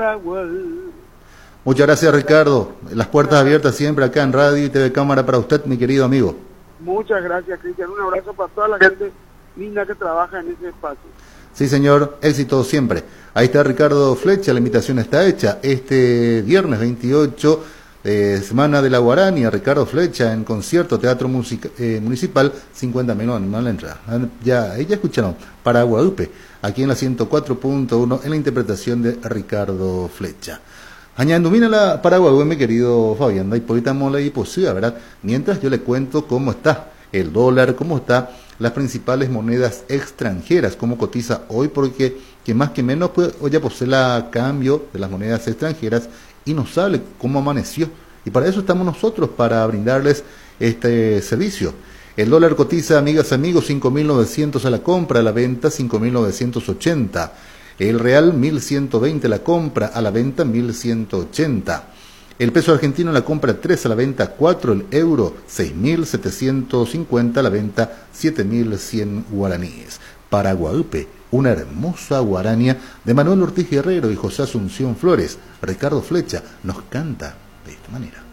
Muchas gracias, Ricardo. Las puertas abiertas siempre acá en Radio y TV Cámara para usted, mi querido amigo. Muchas gracias, Cristian. Un abrazo para toda la gente linda que trabaja en ese espacio. Sí, señor. Éxito siempre. Ahí está Ricardo Flecha. La invitación está hecha. Este viernes 28, Semana de la Guarania, Ricardo Flecha en concierto, Teatro Municipal, 50 menos la entrada. Ya escucharon, para Guadalupe, aquí en la 104.1, en la interpretación de Ricardo Flecha. Añandumina la Paraguay, mi querido Fabián, da hipólita mola y posible, ¿verdad? Mientras yo le cuento cómo está el dólar, cómo está las principales monedas extranjeras, cómo cotiza hoy, porque que más que menos pues, hoy ya posee la cambio de las monedas extranjeras y nos sabe cómo amaneció. Y para eso estamos nosotros, para brindarles este servicio. El dólar cotiza, amigas, amigos, 5.900 a la compra, a la venta 5.980. El real 1.120 a la compra, a la venta 1.180. El peso argentino a la compra 3, a la venta 4. El euro 6.750 a la venta 7.100 guaraníes. Para Guadalupe, una hermosa guarania de Manuel Ortiz Guerrero y José Asunción Flores. Ricardo Flecha nos canta de esta manera.